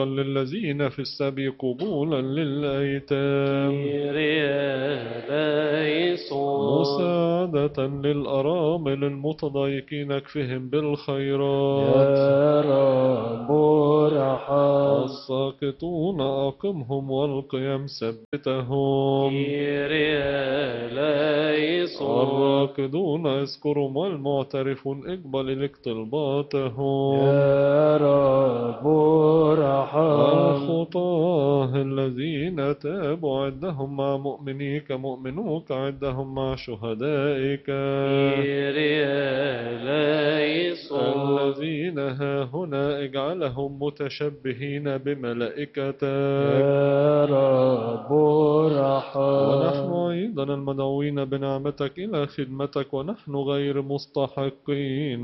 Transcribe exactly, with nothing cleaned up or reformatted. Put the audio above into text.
للذين في السبي قبولا للأيتام مساعدة للأرامل المتضايقين اكفهم بالخيرات يا رب ارحم. الساقطون أقمهم والقيام ثبتهم الراكدون اذكرهم والمعترفون اقبل إليك طلباتهم يا رب ارحم. الخطاه الذين تابوا عدهم مع مؤمنيك مؤمنوك عدهم مع شهدائك الذين ها هنا اجعلهم متشبهين بملائكتك يا رب ارحم. ونحن أيضا المدعوين بنعمتك إلى خدمتك ونحن غير مستحقين